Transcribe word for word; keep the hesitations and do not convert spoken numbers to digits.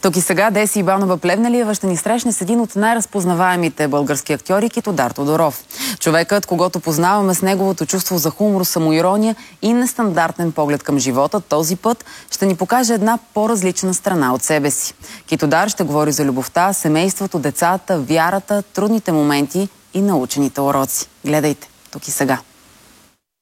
Тук и сега Деси Иванова-Плевнелиева ще ни срещне с един от най-разпознаваемите български актьори Китодар Тодоров. Човекът, когото познаваме с неговото чувство за хумор, самоирония и нестандартен поглед към живота, този път ще ни покаже една по-различна страна от себе си. Китодар ще говори за любовта, семейството, децата, вярата, трудните моменти и научените уроци. Гледайте тук и сега.